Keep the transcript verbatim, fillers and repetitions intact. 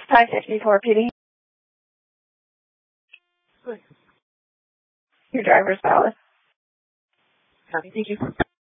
five fifty-four P D. Good. Your driver's valid. Copy. Thank you.